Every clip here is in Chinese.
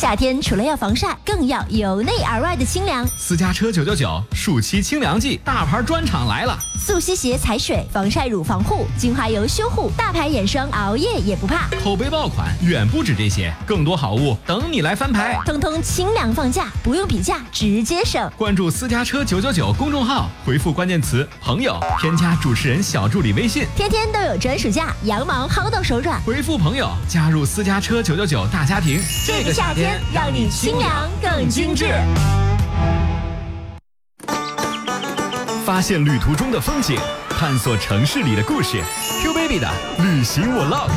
夏天除了要防晒，更要由内而外的清凉。 私家车999暑期清凉季，大牌专场来了！ 速吸鞋踩水，防晒乳防护，精华油修护，大牌眼霜熬夜也不怕。 口碑爆款远不止这些，更多好物等你来翻牌。 通通清凉放假，不用比价，直接省。 关注私家车999公众号，回复关键词朋友，添加主持人小助理微信， 天天都有专属价，羊毛薅到手软。 回复朋友加入私家车999大家庭， 这个夏天让你清凉更精致。 发现旅途中的风景，探索城市里的故事。Q Baby 的旅行我 love。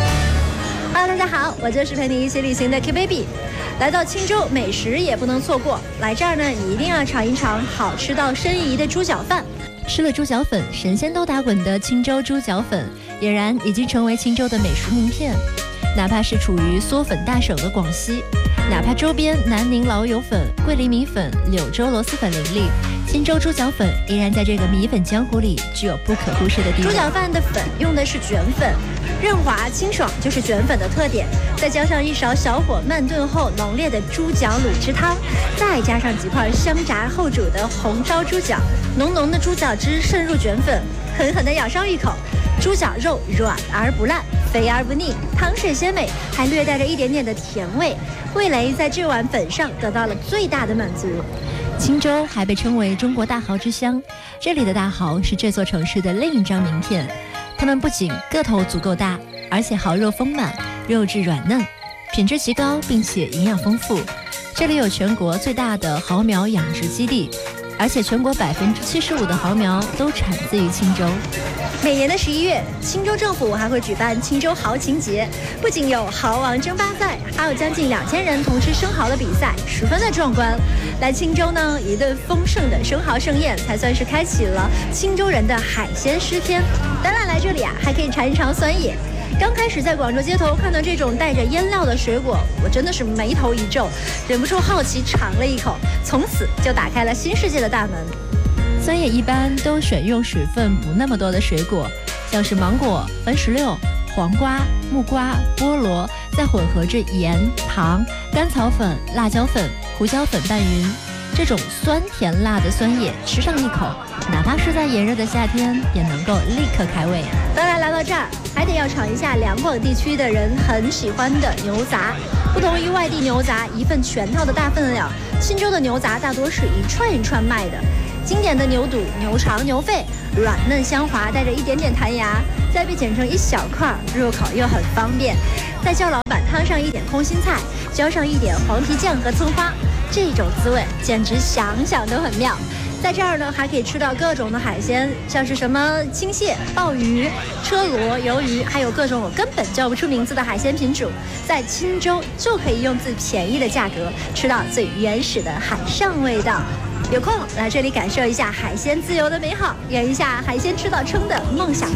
Hello， 大家好，我就是陪你一起旅行的 Q Baby。来到青州，美食也不能错过。来这儿呢，你一定要尝一尝好吃到申遗的猪脚饭。 吃了猪脚粉，神仙都打滚的青州猪脚粉，俨然已经成为青州的美食名片。哪怕是处于嗦粉大省的广西，哪怕周边南宁老友粉、桂林米粉、柳州螺蛳粉林立，青州猪脚粉依然在这个米粉江湖里具有不可忽视的地位。 猪脚饭的粉用的是卷粉，润滑清爽就是卷粉的特点，再加上一勺小火慢炖后浓烈的猪脚卤汁汤，再加上几块香炸后煮的红烧猪脚，浓浓的猪脚汁渗入卷粉，狠狠地咬上一口，猪脚肉软而不烂，肥而不腻，汤水鲜美，还略带着一点点的甜味，味蕾在这碗粉上得到了最大的满足。 青州还被称为中国大蚝之乡，这里的大蚝是这座城市的另一张名片。它们不仅个头足够大，而且蚝肉丰满，肉质软嫩，品质极高，并且营养丰富。这里有全国最大的蚝苗养殖基地，而且全国75%的蚝苗都产自于青州。 每年的11月，青州政府还会举办青州蚝情节，不仅有蚝王争霸赛，还有将近2000人同吃生蚝的比赛，十分的壮观。来青州呢，一顿丰盛的生蚝盛宴才算是开启了青州人的海鲜诗篇。当然来这里还可以尝一尝酸野。刚开始在广州街头看到这种带着腌料的水果，我真的是眉头一皱，忍不住好奇尝了一口，从此就打开了新世界的大门。 酸野一般都选用水分不那么多的水果，像是芒果、番石榴、黄瓜、木瓜、菠萝，再混合着盐、糖、甘草粉、辣椒粉、胡椒粉拌匀。这种酸甜辣的酸野，吃上一口，哪怕是在炎热的夏天，也能够立刻开胃。 当然来到这儿，还得要尝一下两广地区的人很喜欢的牛杂。不同于外地牛杂一份全套的大分量，青州的牛杂大多是一串一串卖的。经典的牛肚、牛肠、牛肺，软嫩香滑，带着一点点弹牙，再被剪成一小块，入口又很方便。再叫老板摊上一点空心菜，浇上一点黄皮酱和葱花，这种滋味简直想想都很妙。在这儿呢，还可以吃到各种的海鲜，像是什么青蟹、鲍鱼、车螺、鱿鱼，还有各种我根本叫不出名字的海鲜品种。在青州就可以用最便宜的价格吃到最原始的海上味道。有空来这里感受一下海鲜自由的美好，圆一下海鲜吃到撑的梦想。